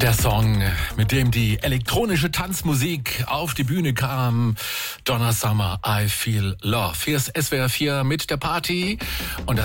Der Song, mit dem die elektronische Tanzmusik auf die Bühne kam. Donna Summer, I Feel Love. Hier ist SWR 4 mit der Party. Und das